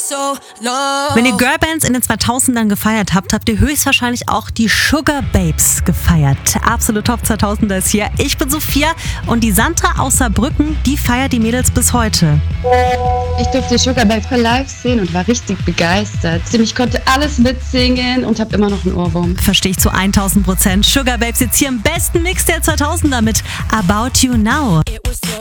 Wenn ihr Girlbands in den 2000ern gefeiert habt, habt ihr höchstwahrscheinlich auch die Sugar Babes gefeiert. Absolut Top 2000er ist hier. Ich bin Sophia und die Sandra aus Saarbrücken, die feiert die Mädels bis heute. Ich durfte die Sugar Babes live sehen und war richtig begeistert. Ich konnte alles mitsingen und habe immer noch einen Ohrwurm. Verstehe ich zu 1000%. Sugar Babes jetzt hier im besten Mix der 2000er mit About You Now.